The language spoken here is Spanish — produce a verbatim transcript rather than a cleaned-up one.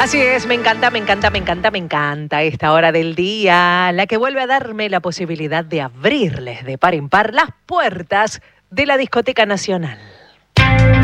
Así es, me encanta, me encanta, me encanta, me encanta esta hora del día, la que vuelve a darme la posibilidad de abrirles de par en par las puertas de la Discoteca Nacional.